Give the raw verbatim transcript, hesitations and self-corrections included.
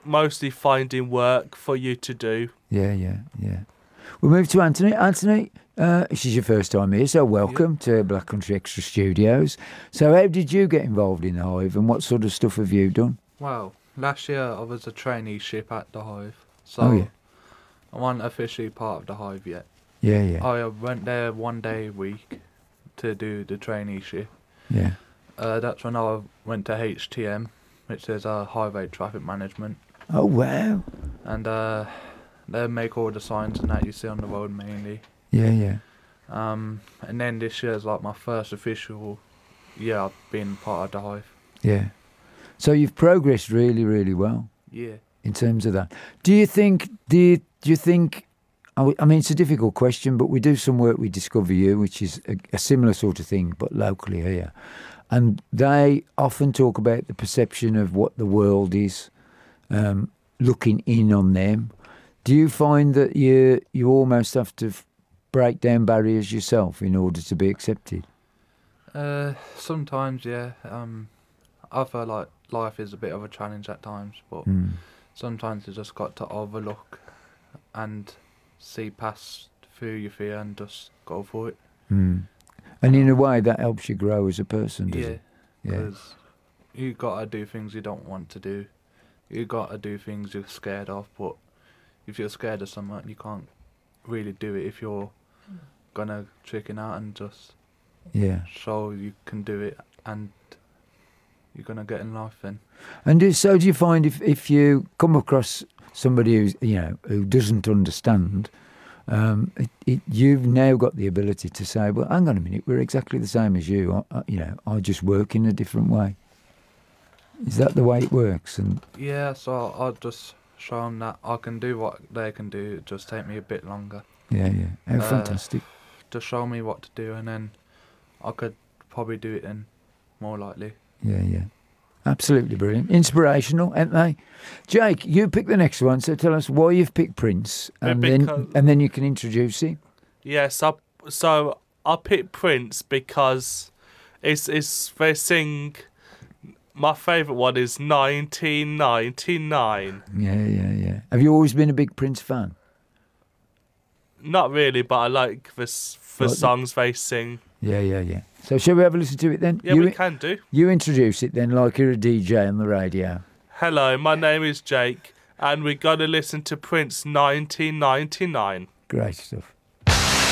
mostly finding work for you to do. Yeah, yeah, yeah. We'll move to Anthony. Anthony, uh, this is your first time here, so welcome yeah. to Black Country Extra Studios. So how did you get involved in the Hive, and what sort of stuff have you done? Well, last year I was a traineeship at the Hive, so oh, yeah. I wasn't officially part of the Hive yet. Yeah, yeah. I went there one day a week to do the traineeship. Yeah. Uh, that's when I went to H T M, which is uh, Highway Traffic Management. Oh, wow. And uh, they make all the signs and that you see on the road mainly. Yeah, yeah. Um, and then this year is like my first official year I've been part of the Hive. Yeah. So you've progressed really, really well. Yeah. In terms of that. Do you think, do you, do you think, I mean, it's a difficult question, but we do some work with Discover You, which is a, a similar sort of thing, but locally here. And they often talk about the perception of what the world is um, looking in on them. Do you find that you you almost have to f- break down barriers yourself in order to be accepted? Uh, sometimes, yeah. Um, I feel like life is a bit of a challenge at times, but mm. sometimes you just got to overlook and see past through your fear and just go for it. Mm. And in a way, that helps you grow as a person, does yeah, it? Yeah, because you got to do things you don't want to do. You got to do things you're scared of, but if you're scared of something, you can't really do it if you're going to chicken out and just yeah. show you can do it and you're going to get in life then. And do, so do you find if, if you come across somebody who's, you know, who doesn't understand, um, it, it, you've now got the ability to say, well, hang on a minute, we're exactly the same as you. I, I, you know, I just work in a different way. Is that the way it works? And yeah, so I'll just show them that I can do what they can do. It just take me a bit longer. Yeah, yeah. How uh, fantastic. Just show me what to do and then I could probably do it then, more likely. Yeah, yeah. Absolutely brilliant. Inspirational, aren't they? Jake, you pick the next one, so tell us why you've picked Prince, and because, then and then you can introduce him. Yes, I, so I picked Prince because it's, it's they sing, my favourite one is nineteen ninety-nine. Yeah, yeah, yeah. Have you always been a big Prince fan? Not really, but I like the, the What? songs they sing. Yeah, yeah, yeah. So shall we have a listen to it then? Yeah, you, we can do. You introduce it then like you're a D J on the radio. Hello, my name is Jake, and we're going to listen to Prince nineteen ninety-nine. Great stuff.